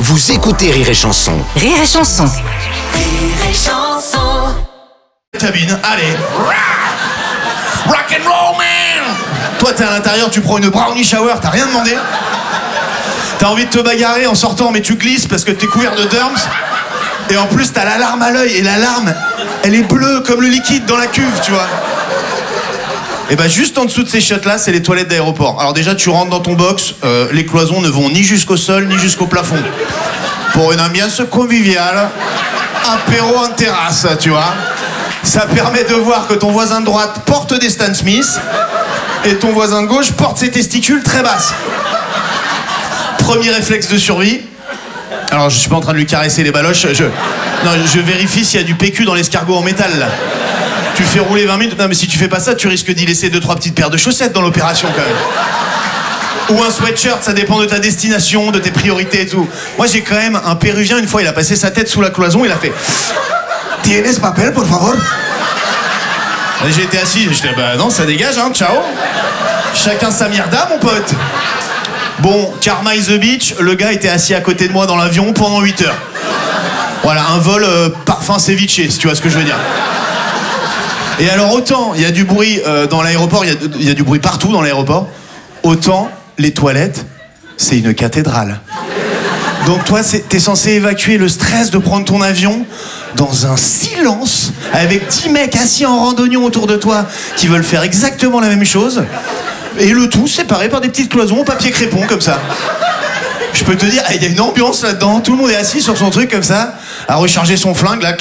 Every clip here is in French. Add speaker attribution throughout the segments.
Speaker 1: Vous écoutez Rire et Chanson.
Speaker 2: Rire et Chanson.
Speaker 3: Rire et Chanson.
Speaker 4: Cabine, allez. Rock and roll man. Toi t'es à l'intérieur, tu prends une brownie shower, t'as rien demandé. T'as envie de te bagarrer en sortant mais tu glisses parce que t'es couvert de derms. Et en plus t'as l'alarme à l'œil et l'alarme elle est bleue comme le liquide dans la cuve, tu vois. Et bah juste en dessous de ces shots là c'est les toilettes d'aéroport. Alors déjà tu rentres dans ton box, les cloisons ne vont ni jusqu'au sol ni jusqu'au plafond. Pour une ambiance conviviale, apéro en terrasse, tu vois. Ça permet de voir que ton voisin de droite porte des Stan Smith et ton voisin de gauche porte ses testicules très basses. Premier réflexe de survie. Alors je suis pas en train de lui caresser les baloches, je vérifie s'il y a du PQ dans l'escargot en métal là. Tu fais rouler 20 minutes, non mais si tu fais pas ça, tu risques d'y laisser 2-3 petites paires de chaussettes dans l'opération quand même. Ou un sweatshirt, ça dépend de ta destination, de tes priorités et tout. Moi j'ai quand même un Péruvien, une fois il a passé sa tête sous la cloison, il a fait "Tienes papel, por favor?" Et j'ai été assis, j'étais bah non ça dégage hein, ciao. Chacun sa mierda mon pote. Bon, Karma is the beach, le gars était assis à côté de moi dans l'avion pendant 8 heures. Voilà, un vol parfum ceviche, si tu vois ce que je veux dire. Et alors autant il y a du bruit dans l'aéroport, il y a du bruit partout dans l'aéroport, autant les toilettes, c'est une cathédrale. Donc toi, t'es censé évacuer le stress de prendre ton avion dans un silence, avec 10 mecs assis en randonnion autour de toi qui veulent faire exactement la même chose. Et le tout séparé par des petites cloisons au papier crépon comme ça. Je peux te dire, il y a une ambiance là-dedans, tout le monde est assis sur son truc comme ça, à recharger son flingue là.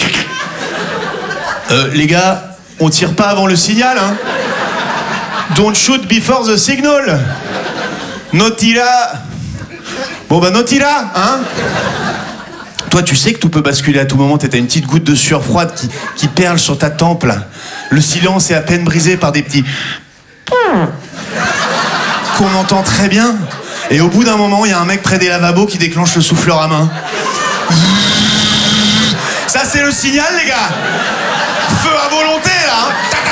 Speaker 4: Les gars, on tire pas avant le signal, hein. Don't shoot before the signal. No tira. Bon bah no tira, hein. Toi tu sais que tout peut basculer à tout moment, t'as une petite goutte de sueur froide qui perle sur ta tempe là. Le silence est à peine brisé par des petits qu'on entend très bien. Et au bout d'un moment, il y a un mec près des lavabos qui déclenche le souffleur à main. Ça c'est le signal les gars. Feu à volonté là hein.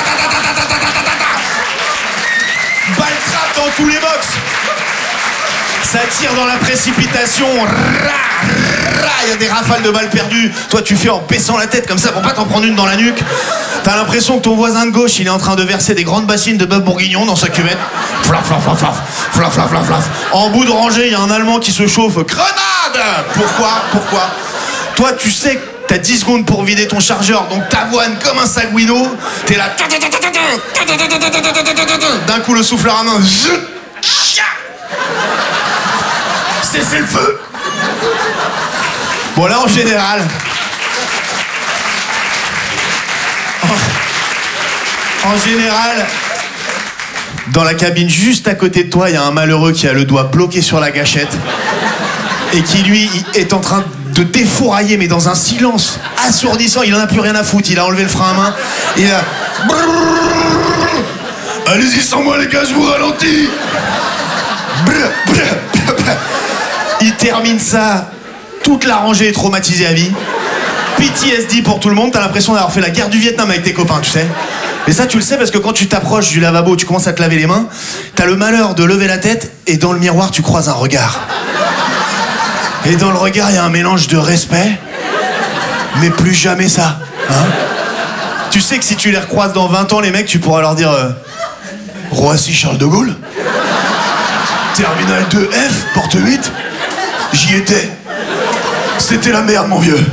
Speaker 4: Balle trappe dans tous les box. Ça tire dans la précipitation. Il y a des rafales de balles perdues. Toi tu fais en baissant la tête comme ça pour pas t'en prendre une dans la nuque. T'as l'impression que ton voisin de gauche il est en train de verser des grandes bassines de bœuf bourguignon dans sa cuvette. Flaf, flaf, flaf, flaf, flaf, flaf, flaf, flaf. En bout de rangée il y a un Allemand qui se chauffe. Grenade. Pourquoi Toi tu sais que t'as 10 secondes pour vider ton chargeur, donc t'avoines comme un sagouino. T'es là. D'un coup le souffleur à main. Cessez le feu. Bon là en général dans la cabine juste à côté de toi il y a un malheureux qui a le doigt bloqué sur la gâchette et qui lui est en train de défourailler mais dans un silence assourdissant. Il en a plus rien à foutre, il a enlevé le frein à main, il a allez-y sans moi les gars, je vous ralentis. Il termine ça. Toute la rangée est traumatisée à vie. PTSD pour tout le monde. T'as l'impression d'avoir fait la guerre du Vietnam avec tes copains, tu sais. Et ça, tu le sais parce que quand tu t'approches du lavabo, tu commences à te laver les mains, t'as le malheur de lever la tête et dans le miroir, tu croises un regard. Et dans le regard, il y a un mélange de respect, mais plus jamais ça. Hein. Tu sais que si tu les recroises dans 20 ans, les mecs, tu pourras leur dire Roissy Charles de Gaulle, Terminal 2F, porte 8, j'y étais. C'était la merde, mon vieux.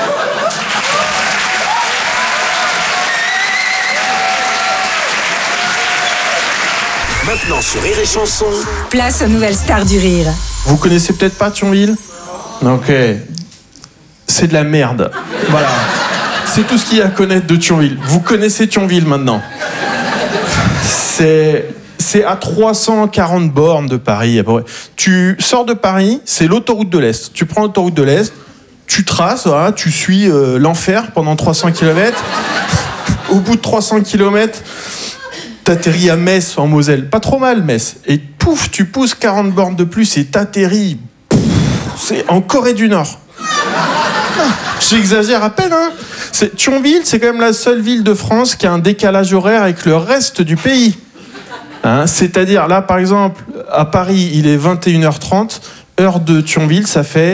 Speaker 1: Maintenant sur Rire et Chanson.
Speaker 2: Place aux nouvelles stars du rire.
Speaker 5: Vous connaissez peut-être pas Thionville ? Ok. C'est de la merde. Voilà. C'est tout ce qu'il y a à connaître de Thionville. Vous connaissez Thionville maintenant. C'est à 340 bornes de Paris. Tu sors de Paris, c'est l'autoroute de l'Est. Tu prends l'autoroute de l'Est, tu traces, voilà, tu suis l'enfer pendant 300 km. Au bout de 300 km, t'atterris à Metz en Moselle. Pas trop mal, Metz. Et pouf, tu pousses 40 bornes de plus et t'atterris. C'est en Corée du Nord. J'exagère à peine, hein. Thionville, c'est quand même la seule ville de France qui a un décalage horaire avec le reste du pays. Hein, c'est-à-dire, là, par exemple, à Paris, il est 21h30, heure de Thionville, ça fait